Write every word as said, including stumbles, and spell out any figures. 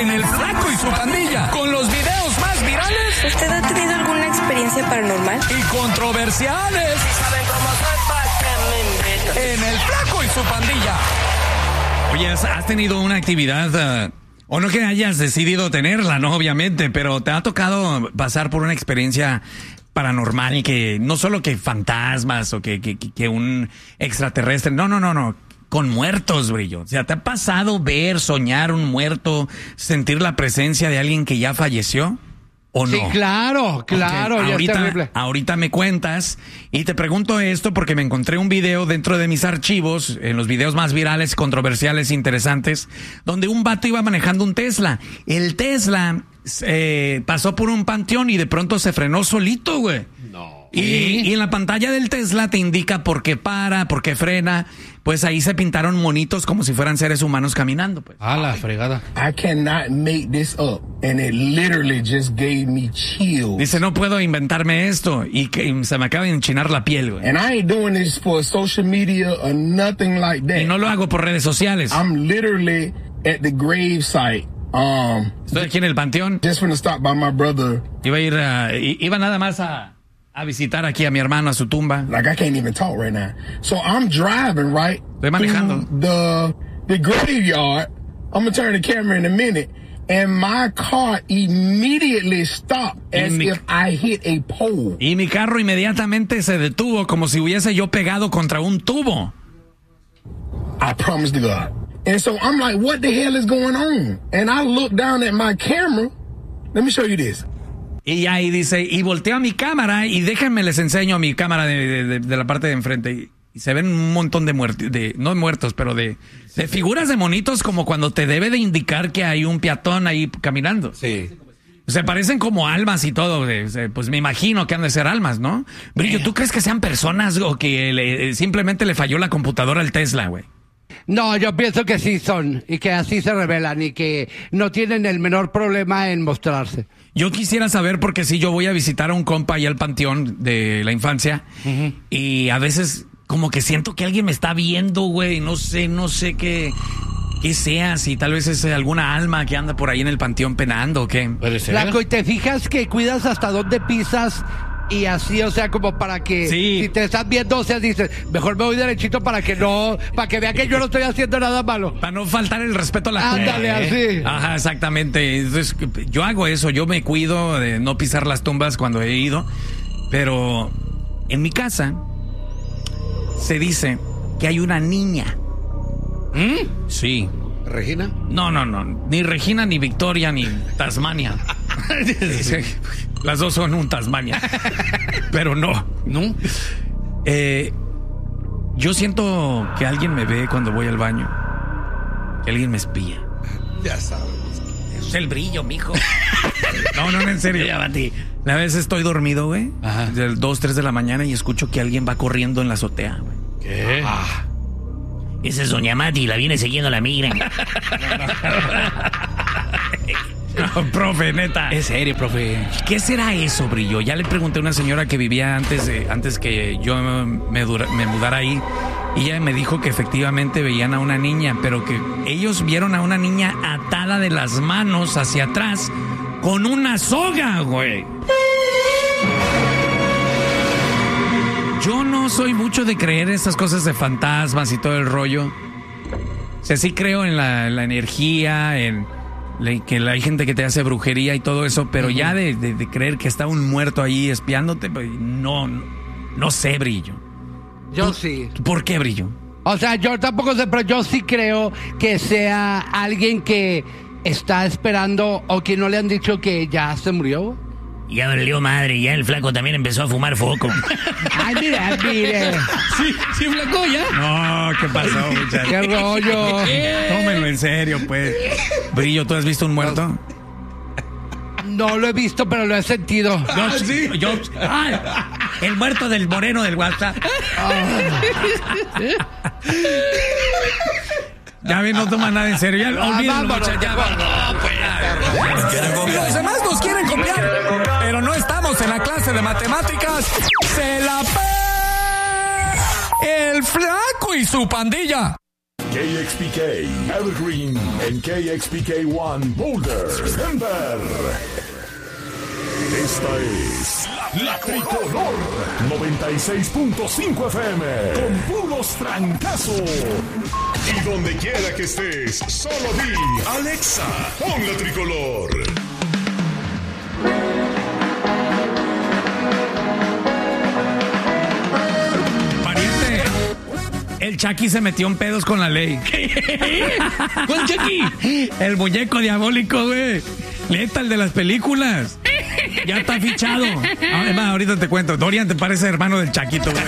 en El Flaco y su Pandilla, con los videos más virales. ¿Usted ha tenido alguna experiencia paranormal? Y controversiales. ¿Saben cómo soy pa' que me inviten? En El Flaco y su Pandilla. Oye, ¿has, has tenido una actividad, uh, o no que hayas decidido tenerla, no obviamente, pero te ha tocado pasar por una experiencia paranormal que no solo que fantasmas o que, que, que un extraterrestre, no, no, no, no, con muertos, Brillo? O sea, ¿te ha pasado ver, soñar un muerto, sentir la presencia de alguien que ya falleció? ¿O no? Sí, claro, claro, Okay, ya ahorita, es terrible. ahorita me cuentas y te pregunto esto porque me encontré un video dentro de mis archivos, en los videos más virales, controversiales, interesantes, donde un vato iba manejando un Tesla. El Tesla eh, pasó por un panteón y de pronto se frenó solito, güey. No. Y, y en la pantalla del Tesla te indica por qué para, por qué frena. Pues ahí se pintaron monitos como si fueran seres humanos caminando, pues. Ah, la fregada. I cannot make this up. And it literally just gave me chills. Dice, no puedo inventarme esto. Y que y se me acaba de enchinar la piel, güey. And I ain't doing this for social media or nothing like that. Y no lo hago por redes sociales. I'm literally at the grave site. Um, Estoy aquí en el panteón. just gonna stop by my brother. Iba a ir a, i- iba nada más a, a visitar aquí a mi hermano, a su tumba. Like I can't even talk right now. So I'm driving right Estoy manejando. through the the graveyard. I'm gonna turn the camera in a minute, and my car immediately stopped as mi- if I hit a pole. Y mi carro inmediatamente se detuvo como si hubiese yo pegado contra un tubo. I promise to God. And so I'm like, what the hell is going on? And I look down at my camera. Let me show you this. Y ahí dice, y volteo a mi cámara y déjenme les enseño mi cámara de, de, de la parte de enfrente. Y, y se ven un montón de muertos, de, no muertos, pero de, de figuras de monitos como cuando te debe de indicar que hay un peatón ahí caminando. Sí. O sea, parecen como almas y todo. de- de- Pues me imagino que han de ser almas, ¿no? Brillo, ¿tú crees que sean personas o que le- simplemente le falló la computadora al Tesla, güey? No, yo pienso que sí son y que así se revelan y que no tienen el menor problema en mostrarse. Yo quisiera saber porque si yo voy a visitar a un compa allá al panteón de la infancia y a veces como que siento que alguien me está viendo, güey, no sé, no sé qué, qué sea, si tal vez es alguna alma que anda por ahí en el panteón penando o qué. Puede ser. Flaco, y te fijas que cuidas hasta dónde pisas y así, o sea, como para que Sí. si te estás viendo, o sea, dices, mejor me voy derechito para que no, para que vea que yo no estoy haciendo nada malo. Para no faltar el respeto a la tumba. Ándale, así. Ajá, exactamente. Entonces, yo hago eso, yo me cuido de no pisar las tumbas cuando he ido, pero en mi casa se dice que hay una niña. ¿Mm? Sí. ¿Regina? No, no, no. Ni Regina, ni Victoria, ni Tasmania. Las dos son un Tasmania. Pero no. ¿No? Eh, yo siento que alguien me ve cuando voy al baño. Que alguien me espía. Ya sabes. Es el brillo, mijo. No, no, no, en serio. La vez estoy dormido, güey. Ajá. Del dos, tres de la mañana y escucho que alguien va corriendo en la azotea, güey. ¿Qué? Ah. Esa es Doña Mati, la viene siguiendo la migra. No, profe, neta. Es serio, profe. ¿Qué será eso, Brillo? Ya le pregunté a una señora que vivía antes de, antes que yo me, dura, me mudara ahí. Y ella me dijo que efectivamente veían a una niña, pero que ellos vieron a una niña atada de las manos hacia atrás con una soga, güey. Yo no soy mucho de creer en estas cosas de fantasmas y todo el rollo. O sea, sí creo en la, la energía, en la, que hay gente que te hace brujería y todo eso, pero uh-huh. ya de, de, de creer que está un muerto ahí espiándote, pues, no, no, no sé, Brillo. Yo ¿Tú, sí. ¿Por qué, Brillo? O sea, yo tampoco sé, pero yo sí creo que sea alguien que está esperando o que no le han dicho que ya se murió. Ya valió madre, ya el flaco también empezó a fumar foco. Ay, mira, mire. Sí, sí, flaco, ya. No, ¿qué pasó, muchacho? Qué rollo. Tómenlo en serio, pues. Brillo, ¿tú has visto un muerto? No lo he visto, pero lo he sentido. Yo, sí. Yo, ay, el muerto del moreno del WhatsApp. Ya ven, no toma nada en serio. Ya, Ah, olvídenlo, vámonos, muchachos, ya, vámonos. no, pues. Los demás nos quieren copiar, pero no estamos en la clase de matemáticas. ¡Se la pe... El Flaco y su Pandilla! K X P K, Evergreen, en K X P K uno, Boulder, Denver. Esta es La Tricolor noventa y seis punto cinco F M, con puros francazos. Y donde quiera que estés, solo di Alexa, pon La Tricolor. El Chucky se metió en pedos con la ley. ¿Con Chucky? El muñeco diabólico, güey. Neta, el de las películas. Ya está fichado. Además, ahorita te cuento. Dorian te parece hermano del Chaquito, güey.